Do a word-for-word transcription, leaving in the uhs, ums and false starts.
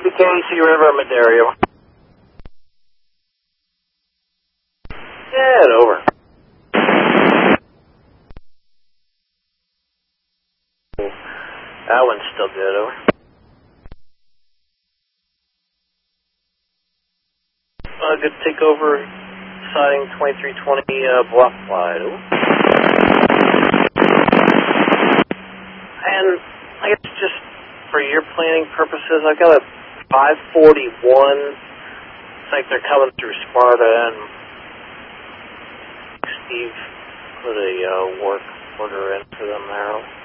T K C River, Madera. Head over. That one's still good, over. Uh, good to take over, siding twenty-three twenty, uh, block wide, over. And I guess just for your planning purposes, I've got a five forty-one, it's like they're coming through Sparta, and Steve put a uh, work order in for them there.